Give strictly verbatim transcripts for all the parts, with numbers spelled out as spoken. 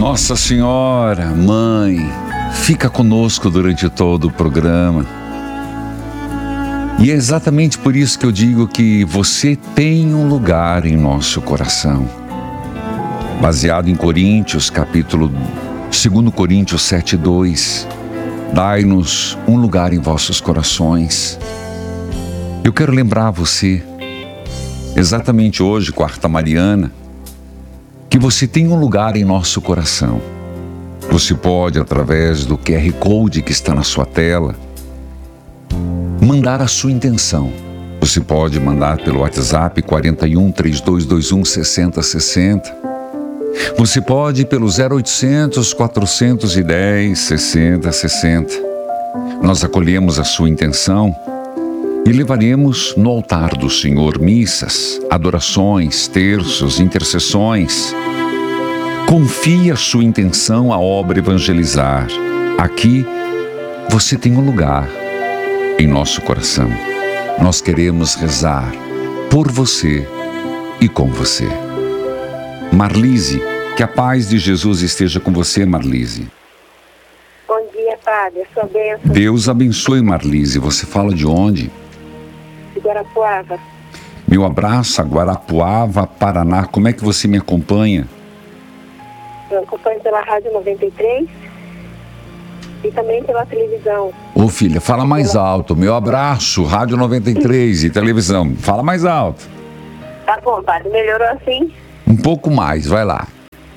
Nossa Senhora, Mãe, fica conosco durante todo o programa. E é exatamente por isso que eu digo que você tem um lugar em nosso coração. Baseado em Coríntios, capítulo dois Coríntios sete, dois. Dai-nos um lugar em vossos corações. Eu quero lembrar você, exatamente hoje, quarta mariana, que você tem um lugar em nosso coração. Você pode, através do Q R Code que está na sua tela, mandar a sua intenção. Você pode mandar pelo WhatsApp quarenta e um, trinta e dois vinte e um, sessenta sessenta. Você pode ir pelo zero oitocentos, quatrocentos e dez, sessenta sessenta. Nós acolhemos a sua intenção e levaremos no altar do Senhor missas, adorações, terços, intercessões. Confie a sua intenção à obra evangelizar. Aqui você tem um lugar em nosso coração. Nós queremos rezar por você e com você. Marlise, que a paz de Jesus esteja com você, Marlise. Bom dia, Padre. A sua bênção. Deus abençoe, Marlise. Você fala de onde? De Guarapuava. Meu abraço a Guarapuava, Paraná. Como é que você me acompanha? Eu acompanho pela Rádio noventa e três e também pela televisão. Ô filha, fala mais alto. Meu abraço, Rádio noventa e três e televisão. Fala mais alto. Tá bom, Padre. Melhorou assim? Um pouco mais, vai lá.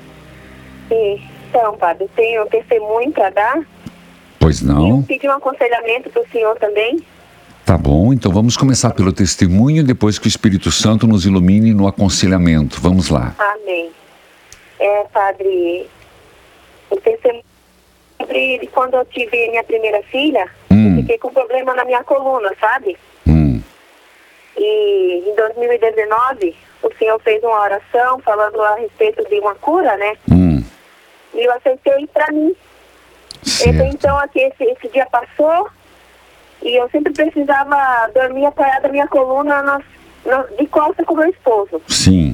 Sim. Então, Padre, eu tenho um testemunho para dar. Pois não? E pedir um aconselhamento para o senhor também. Tá bom, então vamos começar pelo testemunho, depois que o Espírito Santo nos ilumine no aconselhamento. Vamos lá. Amém. É, Padre, o testemunho de quando eu tive minha primeira filha, hum. eu fiquei com problema na minha coluna, sabe? Hum. E em dois mil e dezenove, o senhor fez uma oração falando a respeito de uma cura, né? Hum. E eu aceitei para mim. Certo. Então, aqui, esse, esse dia passou e eu sempre precisava dormir apoiada na minha coluna nas, na, de costa com meu esposo. Sim.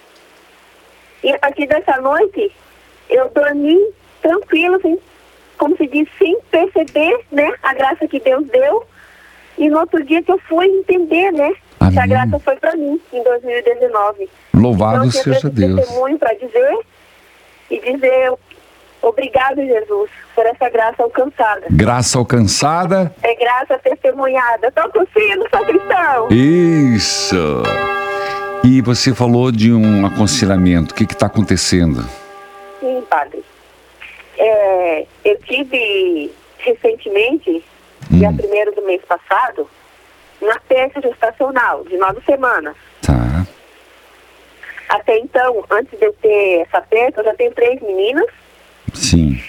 E a partir dessa noite, eu dormi tranquilo, assim, como se diz, sem perceber, né, a graça que Deus deu. E no outro dia que eu fui entender, né, Amém. que a graça foi para mim, em dois mil e dezenove. Louvado então, seja Deus. Eu testemunho para dizer e dizer obrigado, Jesus, por essa graça alcançada. Graça alcançada. É graça testemunhada. Estou tossindo, sou cristão. Isso. E você falou de um aconselhamento. O que está acontecendo? Sim, Padre. É, eu tive recentemente, hum. dia primeiro do mês passado, uma peça gestacional de nove semanas. Tá. Até então, antes de eu ter essa peça, eu já tenho três meninas. Sim.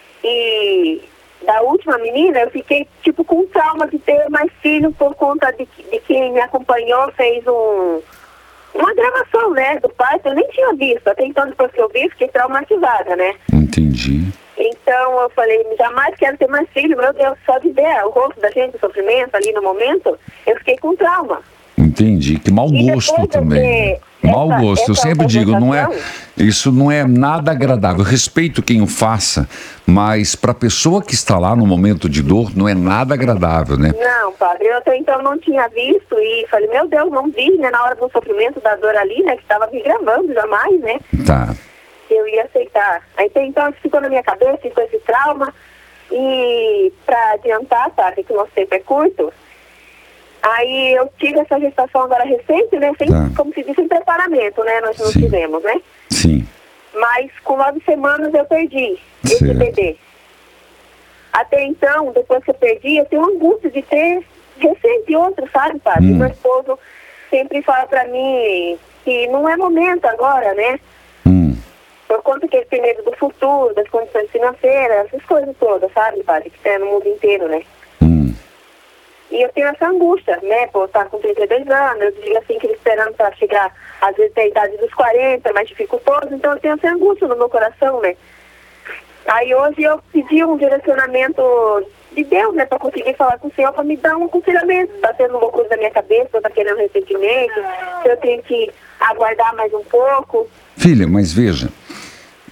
E da última menina, eu fiquei tipo com trauma de ter mais filhos por conta de, de quem me acompanhou, fez um, uma gravação, né, do parto. Eu nem tinha visto. Até então, depois que eu vi, fiquei traumatizada, né? Entendi. Então eu falei, jamais quero ter mais filho, meu Deus, só de ver o rosto da gente, o sofrimento ali no momento, eu fiquei com trauma. Entendi, que mau gosto também. Mau gosto, eu sempre digo, não é, isso não é nada agradável. Eu respeito quem o faça, mas para a pessoa que está lá no momento de dor, não é nada agradável, né? Não, Padre, eu até então não tinha visto e falei, meu Deus, não vi, né, na hora do sofrimento, da dor ali, né, que estava me gravando, jamais, né? Tá. Eu ia aceitar. Aí então ficou na minha cabeça, ficou esse trauma. E para adiantar, Padre, que o nosso tempo é curto, aí eu tive essa gestação agora recente, né? Sem, tá. Como se diz, sem preparamento, né? Nós não Sim. tivemos, né? Sim. Mas com nove semanas eu perdi esse Certo. bebê. Até então, depois que eu perdi, eu tenho angústia de ter recente outro, sabe, Padre? Hum. Meu esposo sempre fala pra mim que não é momento agora, né? Hum. Por conta que ele tem medo do futuro, das condições financeiras, essas coisas todas, sabe, Padre? Que tem no mundo inteiro, né? Hum. E eu tenho essa angústia, né? Por estar com trinta e dois anos, eu digo assim que ele esperando para chegar, às vezes, até a idade dos quarenta, mais dificultoso, então eu tenho essa angústia no meu coração, né? Aí hoje eu pedi um direcionamento de Deus, né? Para conseguir falar com o Senhor, para me dar um aconselhamento. Está sendo loucura da minha cabeça, eu estou querendo recentemente, se eu tenho que aguardar mais um pouco. Filha, mas veja,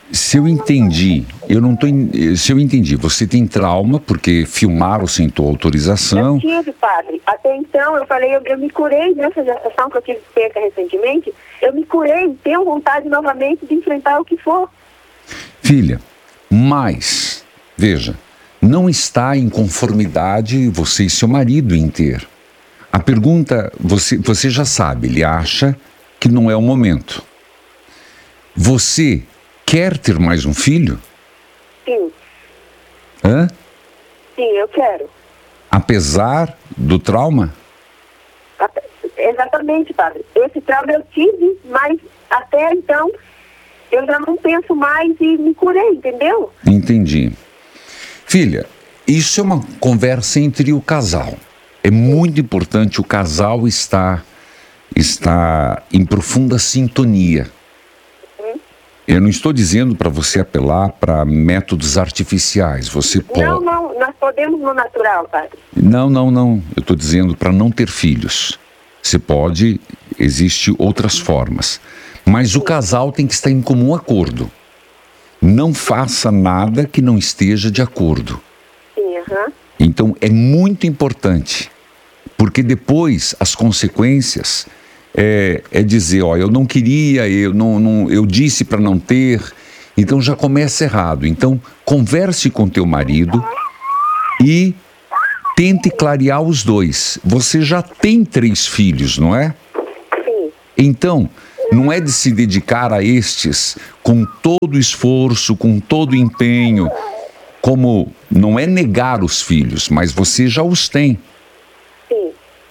Se eu entendi, eu não tô, en- se eu entendi, você tem trauma porque filmaram sem tua autorização. Eu tive, padre. Até então, eu falei, eu, eu me curei dessa gestação que eu tive perca recentemente. Eu me curei, tenho vontade novamente de enfrentar o que for. Filha, mas, veja, não está em conformidade você e seu marido em ter. A pergunta, você, você já sabe, ele acha que não é o momento. Você quer ter mais um filho? Sim, Hã? sim, eu quero. Apesar do trauma? Até- Exatamente, padre. Esse trauma eu tive, mas até então eu já não penso mais e me curei, entendeu? Entendi. Filha, isso é uma conversa entre o casal. É muito importante o casal estar, estar em profunda sintonia. Eu não estou dizendo para você apelar para métodos artificiais. Você pode. Não, não, nós podemos no natural, padre. Não, não, não. Eu estou dizendo para não ter filhos. Você pode, existem outras formas. Mas o casal tem que estar em comum acordo. Não faça nada que não esteja de acordo. Sim, aham. Então é muito importante, porque depois as consequências é, é dizer, ó, eu não queria, eu, não, não, eu disse para não ter, então já começa errado. Então converse com teu marido e tente clarear os dois. Você já tem três filhos, não é? Sim, Então, não é de se dedicar a estes com todo esforço, com todo empenho, como não é negar os filhos, mas você já os tem, sim.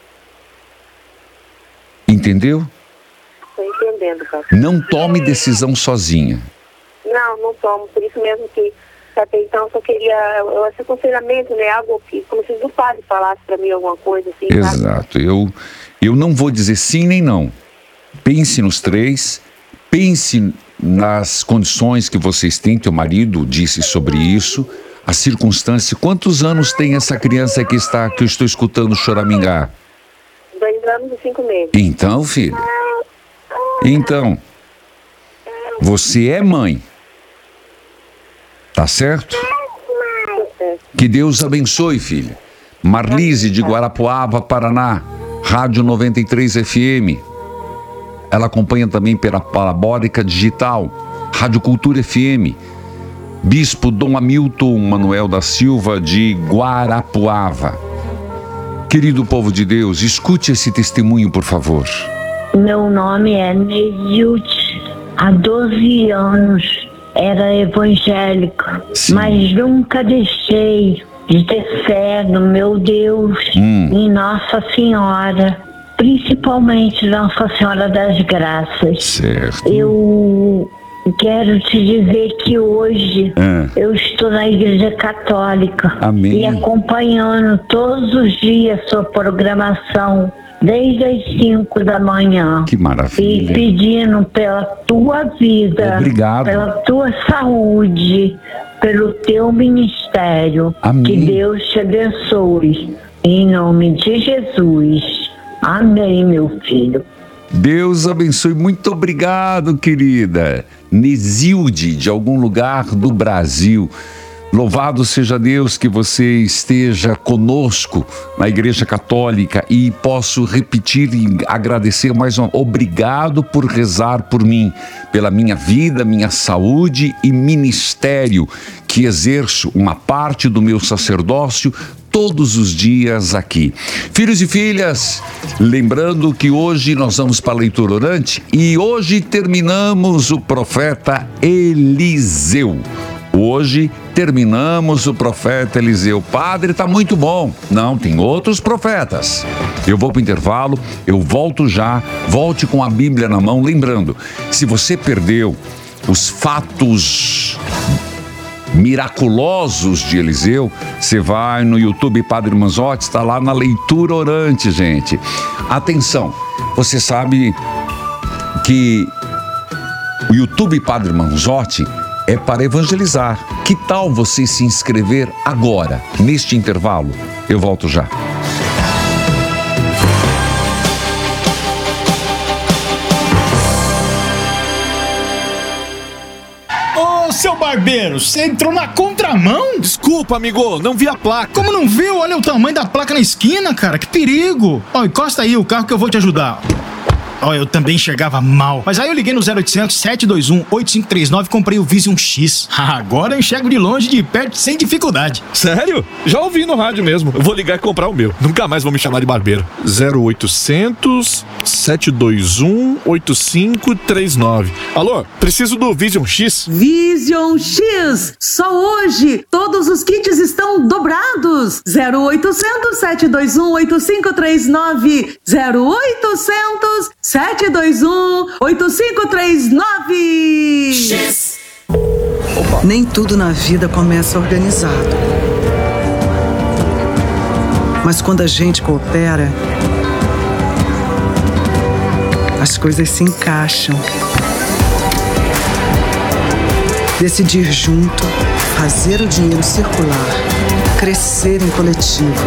entendeu? Estou entendendo, padre. Não tome decisão sozinha. Não, não tomo. Por isso mesmo que até então só queria eu- esse aconselhamento, né? Algo que, como se o padre falasse para mim alguma coisa assim, sabe? Exato. Eu, eu não vou dizer sim nem não. Pense nos três, pense nas condições que vocês têm, teu marido disse sobre isso, a circunstância. Quantos anos tem essa criança que está, que eu estou escutando choramingar? Dois anos e cinco meses. Então, filho, então, você é mãe, tá certo? Que Deus abençoe, filha. Marlise de Guarapuava, Paraná, Rádio noventa e três F M. Ela acompanha também pela Parabólica Digital, Rádio Cultura F M. Bispo Dom Hamilton Manuel da Silva de Guarapuava. Querido povo de Deus, escute esse testemunho, por favor. Meu nome é Neilde. Há doze anos era evangélica, Sim. mas nunca deixei de ter fé no meu Deus, Hum. em Nossa Senhora, principalmente Nossa Senhora das Graças. Certo. Eu quero te dizer que hoje Ah. eu estou na Igreja Católica. Amém. E acompanhando todos os dias sua programação, desde as cinco da manhã. Que E maravilha. pedindo pela tua vida, Obrigado. pela tua saúde, pelo teu ministério. Amém. Que Deus te abençoe. Em nome de Jesus. Amém, meu filho. Deus abençoe. Muito obrigado, querida. Nesilde, de algum lugar do Brasil. Louvado seja Deus que você esteja conosco na Igreja Católica e posso repetir e agradecer mais uma. Obrigado por rezar por mim, pela minha vida, minha saúde e ministério, que exerço uma parte do meu sacerdócio todos os dias aqui. Filhos e filhas, lembrando que hoje nós vamos para a leitura orante e hoje terminamos o profeta Eliseu. Hoje terminamos o profeta Eliseu. Padre, está muito bom. Não, tem outros profetas. Eu vou para o intervalo, eu volto já, volte com a Bíblia na mão. Lembrando, se você perdeu os fatos miraculosos de Eliseu, você vai no YouTube Padre Manzotti, está lá na leitura orante, gente. Atenção, você sabe que o YouTube Padre Manzotti é para evangelizar. Que tal você se inscrever agora, neste intervalo? Eu volto já. Ô, seu barbeiro, você entrou na contramão? Desculpa, amigo, não vi a placa. Como não viu? Olha o tamanho da placa na esquina, cara, que perigo. Ó, encosta aí o carro que eu vou te ajudar. Ó, eu também enxergava mal. Mas aí eu liguei no zero oitocentos, sete dois um, oito cinco três nove e comprei o Vision X. Agora eu enxergo de longe, de perto, sem dificuldade. Sério? Já ouvi no rádio mesmo. Eu vou ligar e comprar o meu. Nunca mais vou me chamar de barbeiro. zero oitocentos, sete dois um, oito cinco três nove. Alô, preciso do Vision X. Vision X! Só hoje todos os kits estão dobrados. zero oitocentos, sete dois um, oito cinco três nove. zero oitocentos, sete dois um, oito cinco três nove. X. Nem tudo na vida começa organizado. Mas quando a gente coopera, as coisas se encaixam. Decidir junto, fazer o dinheiro circular, crescer em coletivo.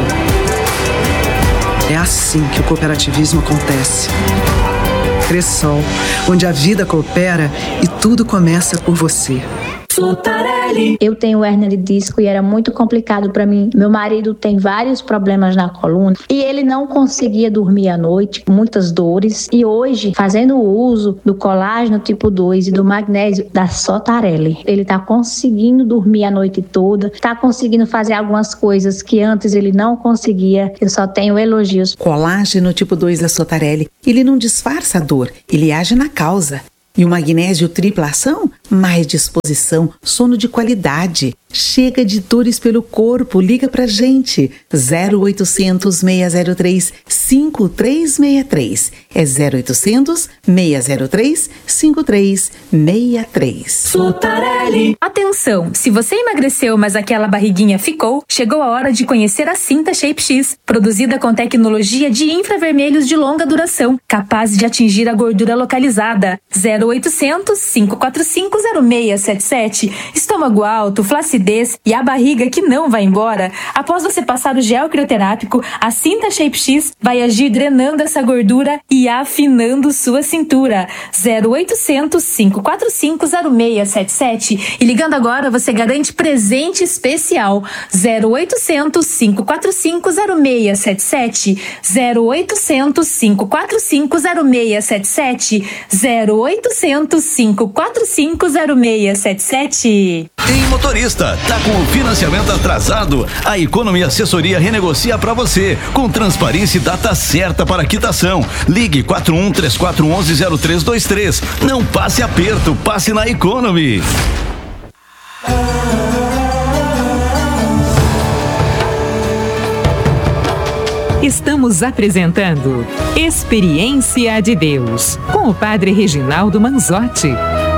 É assim que o cooperativismo acontece. Cressol, onde a vida coopera e tudo começa por você. Sotarelli. Eu tenho hérnia de disco e era muito complicado para mim. Meu marido tem vários problemas na coluna e ele não conseguia dormir à noite, muitas dores. E hoje, fazendo o uso do colágeno tipo dois e do magnésio da Sotarelli, ele tá conseguindo dormir a noite toda, tá conseguindo fazer algumas coisas que antes ele não conseguia. Eu só tenho elogios. Colágeno tipo dois da Sotarelli, ele não disfarça a dor, ele age na causa. E o magnésio tripla ação? Mais disposição, sono de qualidade. Chega de dores pelo corpo, liga pra gente. zero oitocentos, seis zero três, cinco três seis três. É zero oitocentos, seis zero três, cinco três seis três. Sotarelli. Atenção, se você emagreceu, mas aquela barriguinha ficou, chegou a hora de conhecer a Cinta Shape X, produzida com tecnologia de infravermelhos de longa duração, capaz de atingir a gordura localizada. zero oitocentos, cinco quatro cinco, zero seis sete sete. Estômago alto, flacidez e a barriga que não vai embora. Após você passar o gel crioterápico, a Cinta Shape X vai agir drenando essa gordura e afinando sua cintura. zero oitocentos, cinco quatro cinco, zero seis sete sete. E ligando agora, você garante presente especial. zero oitocentos, cinco quatro cinco, zero seis sete sete. zero oitocentos, cinco quatro cinco, zero seis sete sete. zero oitocentos, cinco quatro cinco, zero seis sete sete. Em motorista, tá com o financiamento atrasado? A Economy Assessoria renegocia para você, com transparência e data certa para quitação. Ligue quatro um três quatro um um zero três dois três. Não passe aperto, passe na Economy. Estamos apresentando Experiência de Deus, com o Padre Reginaldo Manzotti.